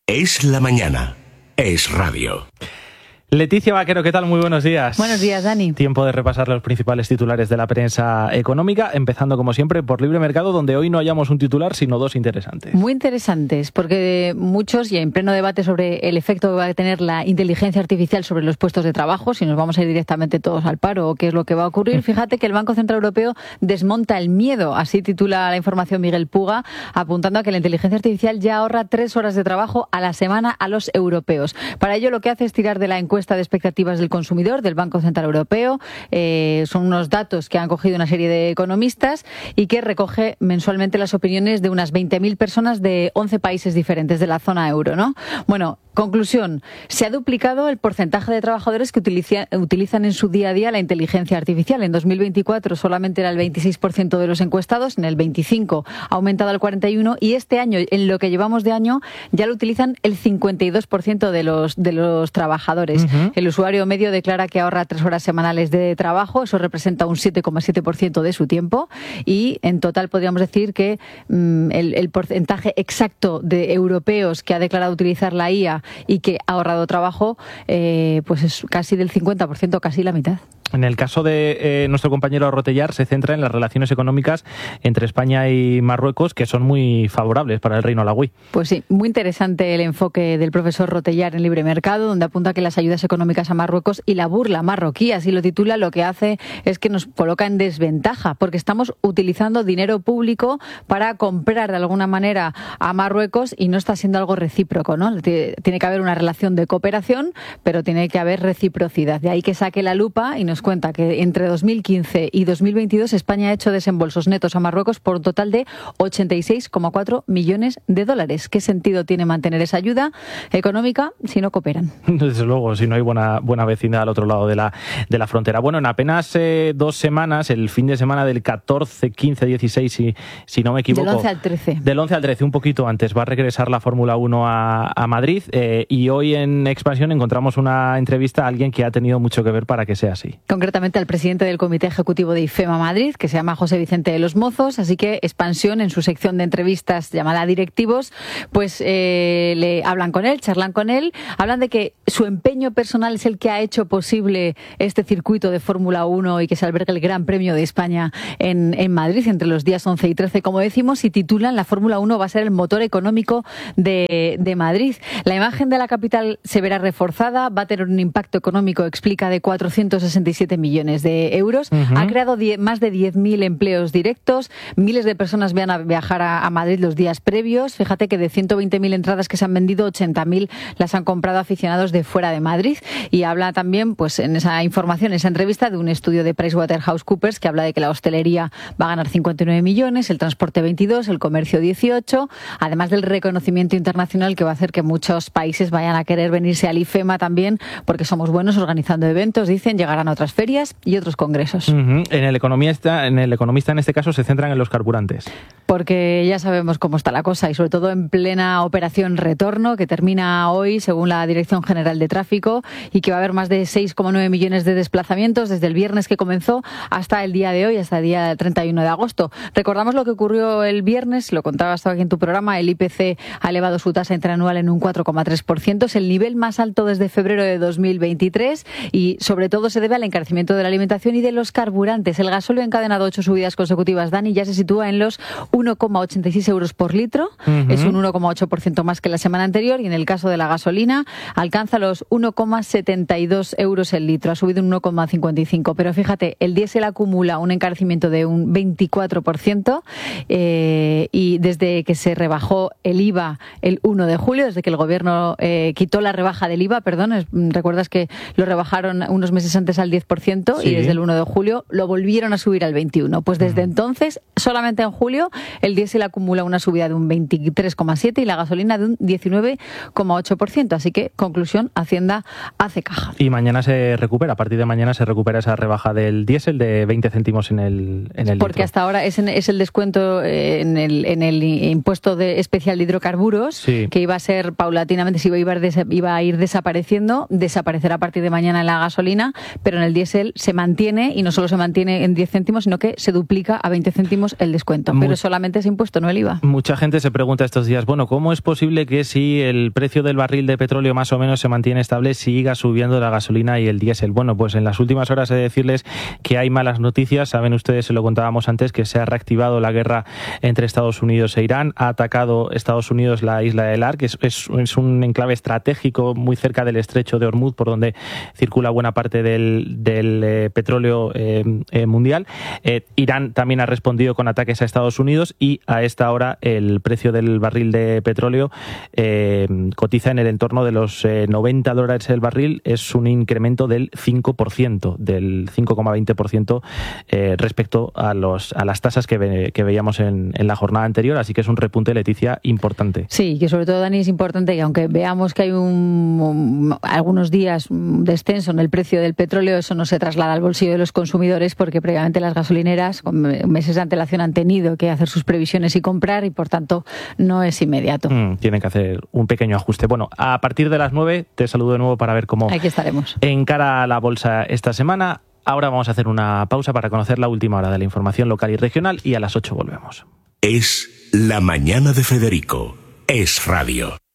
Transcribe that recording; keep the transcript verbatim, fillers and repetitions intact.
Es la mañana. Es radio. Leticia Vaquero, ¿qué tal? Muy buenos días. Buenos días, Dani. Tiempo de repasar los principales titulares de la prensa económica, empezando como siempre por Libre Mercado, donde hoy no hallamos un titular, sino dos interesantes. Muy interesantes, porque muchos, y en pleno debate sobre el efecto que va a tener la inteligencia artificial sobre los puestos de trabajo, si nos vamos a ir directamente todos al paro o qué es lo que va a ocurrir, fíjate que el Banco Central Europeo desmonta el miedo, así titula la información Miguel Puga, apuntando a que la inteligencia artificial ya ahorra tres horas de trabajo a la semana a los europeos. Para ello lo que hace es tirar de la encuesta de expectativas del consumidor del Banco Central Europeo. Eh, son unos datos que han cogido una serie de economistas y que recoge mensualmente las opiniones de unas veinte mil personas de once países diferentes de la zona euro, ¿no? Bueno, conclusión, se ha duplicado el porcentaje de trabajadores que utiliza, utilizan en su día a día la inteligencia artificial. En dos mil veinticuatro solamente era el veintiséis por ciento de los encuestados, en el veinticinco por ciento ha aumentado al cuarenta y uno por ciento y este año, en lo que llevamos de año, ya lo utilizan el cincuenta y dos por ciento de los, de los trabajadores. Uh-huh. El usuario medio declara que ahorra tres horas semanales de trabajo, eso representa un siete coma siete por ciento de su tiempo y en total podríamos decir que mmm, el, el porcentaje exacto de europeos que ha declarado utilizar la I A y que ha ahorrado trabajo, eh, pues es casi del cincuenta por ciento, casi la mitad. En el caso de eh, nuestro compañero Rotellar, se centra en las relaciones económicas entre España y Marruecos, que son muy favorables para el Reino Alauí. Pues sí, muy interesante el enfoque del profesor Rotellar en Libre Mercado, donde apunta que las ayudas económicas a Marruecos y la burla marroquí, así lo titula, lo que hace es que nos coloca en desventaja, porque estamos utilizando dinero público para comprar de alguna manera a Marruecos y no está siendo algo recíproco, ¿no? Tiene que haber una relación de cooperación, pero tiene que haber reciprocidad. De ahí que saque la lupa y nos cuenta que entre dos mil quince y dos mil veintidós España ha hecho desembolsos netos a Marruecos por un total de ochenta y seis coma cuatro millones de dólares. ¿Qué sentido tiene mantener esa ayuda económica si no cooperan? Desde luego, si no hay buena buena vecindad al otro lado de la de la frontera. Bueno, en apenas eh, dos semanas, el fin de semana del catorce, quince, dieciséis, si, si no me equivoco. Del once al trece. Del once al trece, un poquito antes, va a regresar la Fórmula uno a, a Madrid eh, y hoy en Expansión encontramos una entrevista a alguien que ha tenido mucho que ver para que sea así. Concretamente al presidente del Comité Ejecutivo de IFEMA Madrid, que se llama José Vicente de los Mozos, así que Expansión, en su sección de entrevistas llamada Directivos, pues eh, le hablan con él, charlan con él, hablan de que su empeño personal es el que ha hecho posible este circuito de Fórmula uno y que se albergue el Gran Premio de España en, en Madrid entre los días once y trece, como decimos, y titulan: la Fórmula uno va a ser el motor económico de, de Madrid. La imagen de la capital se verá reforzada, va a tener un impacto económico, explica, de cuatrocientos sesenta y siete millones de euros. Uh-huh. Ha creado die- más de diez mil empleos directos. Miles de personas van a viajar a, a Madrid los días previos. Fíjate que de ciento veinte mil entradas que se han vendido, ochenta mil las han comprado aficionados de fuera de Madrid. Y habla también, pues en esa información, en esa entrevista, de un estudio de PricewaterhouseCoopers que habla de que la hostelería va a ganar cincuenta y nueve millones, el transporte veintidós, el comercio dieciocho, además del reconocimiento internacional que va a hacer que muchos países vayan a querer venirse al IFEMA también, porque somos buenos organizando eventos, dicen, llegarán a otras ferias y otros congresos. Uh-huh. En el economista, en el economista en este caso se centran en los carburantes. Porque ya sabemos cómo está la cosa y sobre todo en plena operación retorno que termina hoy según la Dirección General de Tráfico y que va a haber más de seis coma nueve millones de desplazamientos desde el viernes que comenzó hasta el día de hoy, hasta el día treinta y uno de agosto. Recordamos lo que ocurrió el viernes, lo contabas tú aquí en tu programa, el I P C ha elevado su tasa interanual en un cuatro coma tres por ciento, es el nivel más alto desde febrero de dos mil veintitrés y sobre todo se debe al encarecimiento de la alimentación y de los carburantes. El gasóleo ha encadenado ocho subidas consecutivas, Dani, ya se sitúa en los uno coma ochenta y seis euros por litro, uh-huh. Es un uno coma ocho por ciento más que la semana anterior y en el caso de la gasolina alcanza los uno coma setenta y dos euros el litro, ha subido un uno coma cincuenta y cinco, pero fíjate, el diésel acumula un encarecimiento de un veinticuatro por ciento eh, y desde que se rebajó el I V A el uno de julio, desde que el gobierno eh, quitó la rebaja del I V A, perdón, es, recuerdas que lo rebajaron unos meses antes al diez por ciento, sí. Y desde el uno de julio lo volvieron a subir al veintiuno, pues desde uh-huh. entonces, solamente en julio, el diésel acumula una subida de un veintitrés coma siete y la gasolina de un diecinueve coma ocho por ciento. Así que, conclusión, Hacienda hace caja. Y mañana se recupera, a partir de mañana se recupera esa rebaja del diésel de veinte céntimos en el, en el Porque litro. Hasta ahora es, en, es el descuento en el, en el impuesto de especial de hidrocarburos, sí. Que iba a ser paulatinamente, si iba a, ir, iba a ir desapareciendo, desaparecerá a partir de mañana en la gasolina, pero en el diésel se mantiene, y no solo se mantiene en diez céntimos, sino que se duplica a veinte céntimos el descuento. Pero Mu- solamente ese impuesto, no el I V A. Mucha gente se pregunta estos días, bueno, ¿cómo es posible que si el precio del barril de petróleo más o menos se mantiene estable, siga subiendo la gasolina y el diésel? Bueno, pues en las últimas horas he de decirles que hay malas noticias. Saben ustedes, se lo contábamos antes, que se ha reactivado la guerra entre Estados Unidos e Irán. Ha atacado Estados Unidos la isla de Lar, que es, es, es un enclave estratégico muy cerca del estrecho de Hormuz, por donde circula buena parte del, del eh, petróleo eh, eh, mundial. Eh, Irán también ha respondido con ataques a Estados Unidos, y a esta hora el precio del barril de petróleo eh, cotiza en el entorno de los eh, noventa dólares el barril. Es un incremento del cinco por ciento, del cinco coma veinte por ciento eh, respecto a, los, a las tasas que, ve, que veíamos en, en la jornada anterior. Así que es un repunte, Leticia, importante. Sí, que sobre todo, Dani, es importante que aunque veamos que hay un, un, algunos días un descenso en el precio del petróleo, eso no se traslada al bolsillo de los consumidores, porque previamente las gasolineras con meses de antelación han tenido que hacer sus previsiones y comprar, y por tanto no es inmediato. Mm, tienen que hacer un pequeño ajuste. Bueno, a partir de las nueve te saludo de nuevo para ver cómo Aquí estaremos. encara la bolsa esta semana. Ahora vamos a hacer una pausa para conocer la última hora de la información local y regional, y a las ocho volvemos. Es La Mañana de Federico. Es Radio.